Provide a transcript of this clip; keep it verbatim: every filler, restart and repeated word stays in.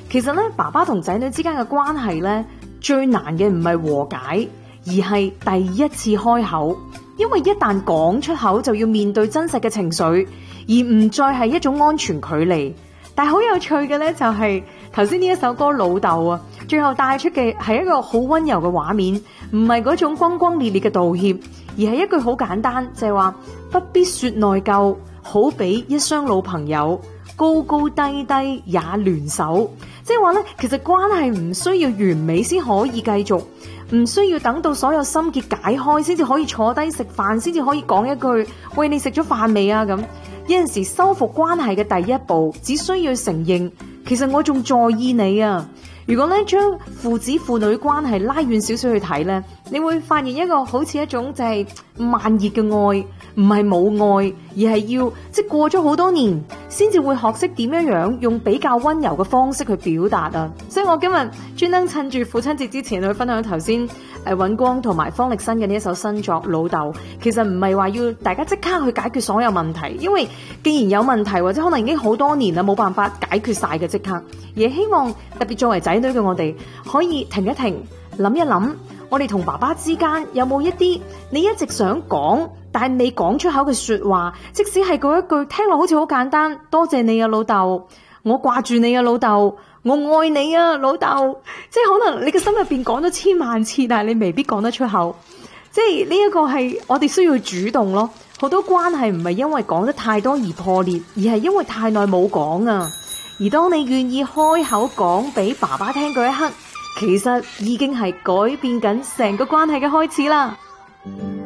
其實咧，爸爸同仔女之間嘅關係咧，最難嘅唔係和解，而係第一次開口。因為一旦講出口，就要面對真實嘅情緒，而唔再係一種安全距離。但係好有趣嘅咧，就係頭先呢一首歌《老豆》啊，最後帶出嘅係一個好溫柔嘅畫面，唔係嗰種轟轟烈烈嘅道歉，而係一句好簡單，就係話不必說內疚，好比一雙老朋友，高高低低也聯手。即係話咧，其實關係唔需要完美先可以繼續，唔需要等到所有心結解開先至可以坐低食飯，先至可以講一句喂，你食咗飯未啊？咁有陣時修復關係嘅第一步，只需要承認，其實我仲在意你啊。如果咧將父子父女關係拉遠少少去睇咧，你會發現一個好似一種就係慢熱嘅愛，唔係冇愛，而係要即係過咗好多年，先至會學識點樣樣用比較溫柔嘅方式去表達啊。所以我今日專登趁住父親節之前去分享頭先誒尹光同埋方力申嘅呢一首新作《老豆》。其實唔係話要大家即刻去解決所有問題，因為既然有問題或者可能已經好多年啦，冇辦法解決晒嘅即刻，而希望特別作為仔女嘅我哋可以停一停，諗一諗，我哋同爸爸之間有冇一啲你一直想講但係未講出口嘅說話，即使係嗰一句聽落好似好簡單，多謝你啊老豆，我掛住你啊老豆，我愛你啊老豆，即係可能你嘅心入邊講咗千萬次，但係你未必講得出口。即係呢一個係我哋需要主動咯。好多關係唔係因為講得太多而破裂，而係因為太耐冇講啊。而當你願意開口講俾爸爸聽嗰一刻，其實已經係改變緊成個關係嘅開始啦。